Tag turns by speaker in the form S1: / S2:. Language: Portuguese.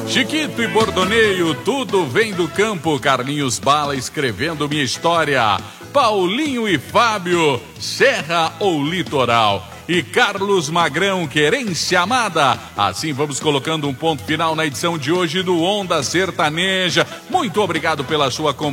S1: Chiquito e Bordoneio, tudo vem do campo. Carlinhos Bala escrevendo minha história. Paulinho e Fábio, Serra ou Litoral? E Carlos Magrão, Querência Amada. Assim vamos colocando um ponto final na edição de hoje do Onda Sertaneja. Muito obrigado pela sua companhia.